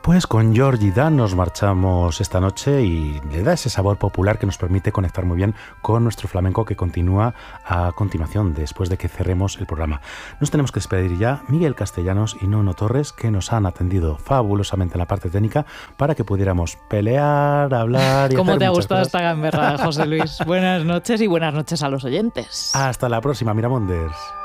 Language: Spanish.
Pues con Georgie Dan nos marchamos esta noche y le da ese sabor popular que nos permite conectar muy bien con nuestro flamenco que continúa a continuación, después de que cerremos el programa. Nos tenemos que despedir ya. Miguel Castellanos y Nono Torres, que nos han atendido fabulosamente en la parte técnica para que pudiéramos pelear, hablar y ¿Cómo hacer te ha muchas gustado cosas. esta gamberra, José Luis? Buenas noches y buenas noches a los oyentes. Hasta la próxima, Miramonders.